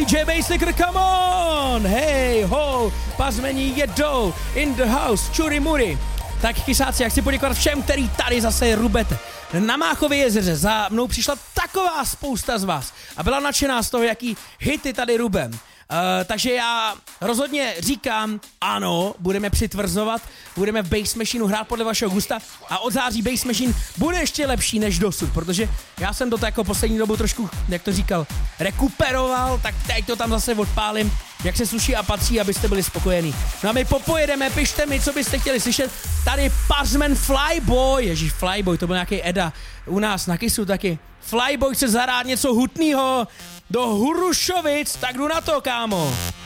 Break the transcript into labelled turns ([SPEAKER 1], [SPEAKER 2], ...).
[SPEAKER 1] DJ Basslicker, come on! Hej, ho, pazmení jedou, in the house, čury mury. Tak kysáci, jak chci poděkovat všem, který tady zase rubete. Na Máchově jezeře za mnou přišla taková spousta z vás a byla nadšená z toho, jaký hity tady rubem. Takže já rozhodně říkám, ano, budeme přitvrzovat, budeme v Bass Machineu hrát podle vašeho gusta a od září Bass Machine bude ještě lepší než dosud, protože já jsem to jako poslední dobu trošku, jak to říkal, rekuperoval, tak teď to tam zase odpálím, jak se sluší a patří, abyste byli spokojení. No a my popojedeme, pište mi, co byste chtěli slyšet. Tady Pazman Flyboy, ježíš Flyboy, to byl nějaký Eda u nás na Kissu taky. Flyboy chce zahrát něco hutnýho do Hurušovic, tak jdu na to, kámo.